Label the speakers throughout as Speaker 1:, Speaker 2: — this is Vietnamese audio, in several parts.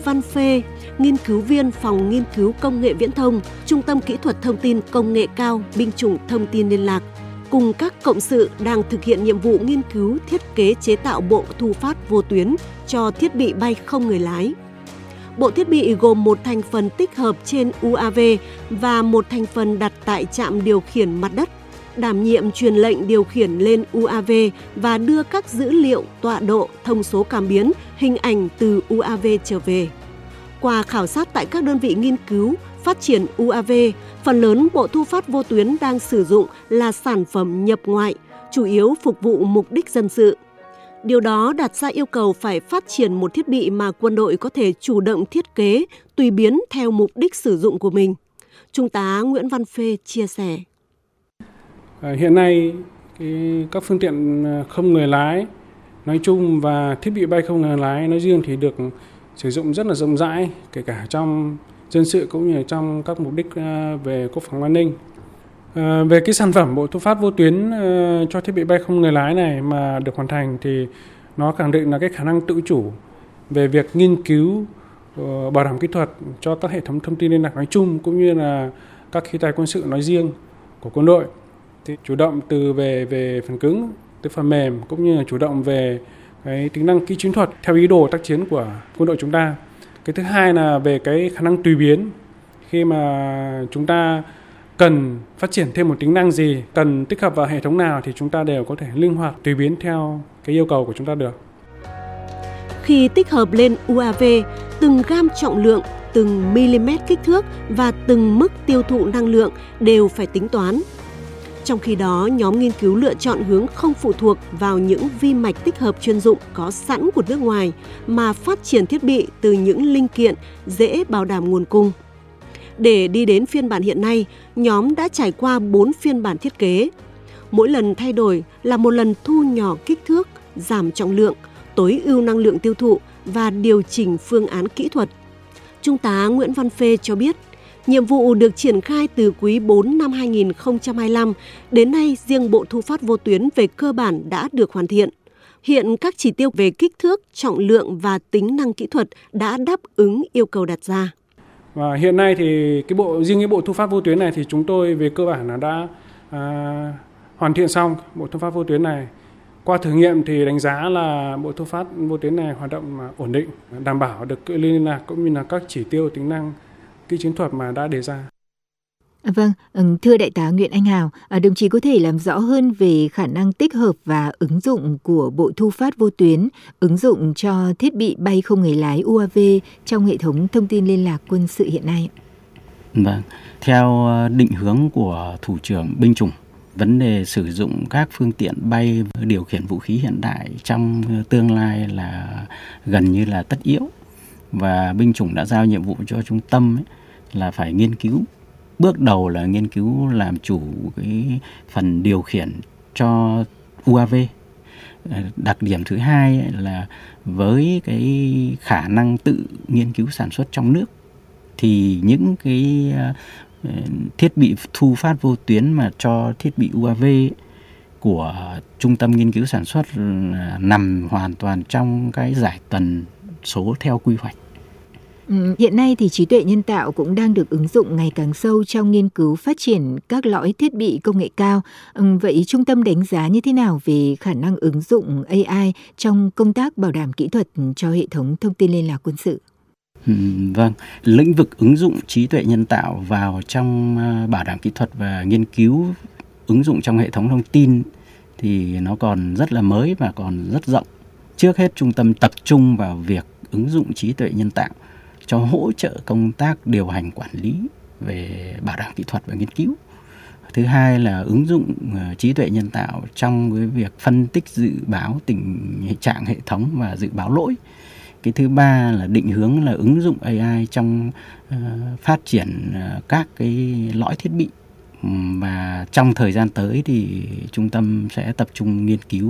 Speaker 1: Văn Phê, nghiên cứu viên Phòng Nghiên cứu Công nghệ Viễn thông, Trung tâm Kỹ thuật Thông tin Công nghệ cao, Binh chủng Thông tin Liên lạc, cùng các cộng sự đang thực hiện nhiệm vụ nghiên cứu thiết kế chế tạo bộ thu phát vô tuyến cho thiết bị bay không người lái. Bộ thiết bị gồm một thành phần tích hợp trên UAV và một thành phần đặt tại trạm điều khiển mặt đất, đảm nhiệm truyền lệnh điều khiển lên UAV và đưa các dữ liệu, tọa độ, thông số cảm biến, hình ảnh từ UAV trở về. Qua khảo sát tại các đơn vị nghiên cứu, phát triển UAV, phần lớn bộ thu phát vô tuyến đang sử dụng là sản phẩm nhập ngoại, chủ yếu phục vụ mục đích dân sự. Điều đó đặt ra yêu cầu phải phát triển một thiết bị mà quân đội có thể chủ động thiết kế, tùy biến theo mục đích sử dụng của mình. Trung tá Nguyễn Văn Phê chia sẻ.
Speaker 2: Hiện nay, các phương tiện không người lái nói chung và thiết bị bay không người lái nói riêng thì được sử dụng rất là rộng rãi, kể cả trong dân sự cũng như trong các mục đích về quốc phòng an ninh. Về cái sản phẩm bộ thu phát vô tuyến cho thiết bị bay không người lái này mà được hoàn thành thì nó khẳng định là cái khả năng tự chủ về việc nghiên cứu, bảo đảm kỹ thuật cho các hệ thống thông tin liên lạc nói chung cũng như là các khí tài quân sự nói riêng của quân đội. Thì chủ động từ về phần cứng tới phần mềm cũng như là chủ động về cái tính năng kỹ chiến thuật theo ý đồ tác chiến của quân đội chúng ta. Cái thứ hai là về cái khả năng tùy biến, khi mà chúng ta cần phát triển thêm một tính năng gì, cần tích hợp vào hệ thống nào thì chúng ta đều có thể linh hoạt tùy biến theo cái yêu cầu của chúng ta được.
Speaker 1: Khi tích hợp lên UAV, từng gam trọng lượng, từng mm kích thước và từng mức tiêu thụ năng lượng đều phải tính toán. Trong khi đó, nhóm nghiên cứu lựa chọn hướng không phụ thuộc vào những vi mạch tích hợp chuyên dụng có sẵn của nước ngoài mà phát triển thiết bị từ những linh kiện dễ bảo đảm nguồn cung. Để đi đến phiên bản hiện nay, nhóm đã trải qua 4 phiên bản thiết kế. Mỗi lần thay đổi là một lần thu nhỏ kích thước, giảm trọng lượng, tối ưu năng lượng tiêu thụ và điều chỉnh phương án kỹ thuật. Trung tá Nguyễn Văn Phê cho biết, nhiệm vụ được triển khai từ quý 4 năm 2025, đến nay riêng bộ thu phát vô tuyến về cơ bản đã được hoàn thiện. Hiện các chỉ tiêu về kích thước, trọng lượng và tính năng kỹ thuật đã đáp ứng yêu cầu đặt ra.
Speaker 2: Và hiện nay thì riêng cái bộ thu phát vô tuyến này thì chúng tôi về cơ bản là đã hoàn thiện xong bộ thu phát vô tuyến này. Qua thử nghiệm thì đánh giá là bộ thu phát vô tuyến này hoạt động ổn định, đảm bảo được cự ly liên lạc cũng như là các chỉ tiêu tính năng kỹ chiến thuật mà đã đề ra.
Speaker 3: Vâng, thưa Đại tá Nguyễn Anh Hào, đồng chí có thể làm rõ hơn về khả năng tích hợp và ứng dụng của bộ thu phát vô tuyến, ứng dụng cho thiết bị bay không người lái UAV trong hệ thống thông tin liên lạc quân sự hiện nay?
Speaker 4: Vâng, theo định hướng của Thủ trưởng Binh chủng, vấn đề sử dụng các phương tiện bay điều khiển vũ khí hiện đại trong tương lai là gần như là tất yếu. Và Binh chủng đã giao nhiệm vụ cho trung tâm là phải nghiên cứu. Bước đầu là nghiên cứu làm chủ cái phần điều khiển cho UAV. Đặc điểm thứ hai là với cái khả năng tự nghiên cứu sản xuất trong nước thì những cái thiết bị thu phát vô tuyến mà cho thiết bị UAV của trung tâm nghiên cứu sản xuất nằm hoàn toàn trong cái giải tần số theo quy hoạch.
Speaker 3: Hiện nay thì trí tuệ nhân tạo cũng đang được ứng dụng ngày càng sâu trong nghiên cứu phát triển các lõi thiết bị công nghệ cao. Vậy trung tâm đánh giá như thế nào về khả năng ứng dụng AI trong công tác bảo đảm kỹ thuật cho hệ thống thông tin liên lạc quân sự?
Speaker 4: Vâng, lĩnh vực ứng dụng trí tuệ nhân tạo vào trong bảo đảm kỹ thuật và nghiên cứu ứng dụng trong hệ thống thông tin thì nó còn rất là mới và còn rất rộng. Trước hết trung tâm tập trung vào việc ứng dụng trí tuệ nhân tạo cho hỗ trợ công tác điều hành quản lý về bảo đảm kỹ thuật và nghiên cứu. Thứ hai là ứng dụng trí tuệ nhân tạo trong cái việc phân tích dự báo tình trạng hệ thống và dự báo lỗi. Cái thứ ba là định hướng là ứng dụng AI trong phát triển các cái lõi thiết bị. Và trong thời gian tới thì trung tâm sẽ tập trung nghiên cứu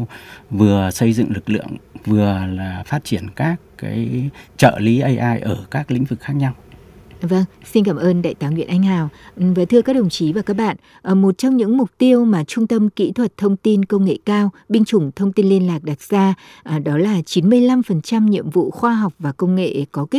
Speaker 4: vừa xây dựng lực lượng vừa là phát triển các cái trợ lý AI ở các lĩnh vực khác nhau.
Speaker 3: Vâng, xin cảm ơn Đại tá Nguyễn Anh Hào. Và thưa các đồng chí và các bạn, một trong những mục tiêu mà Trung tâm Kỹ thuật Thông tin Công nghệ cao, Binh chủng Thông tin Liên lạc đặt ra đó là 95% nhiệm vụ khoa học và công nghệ có kết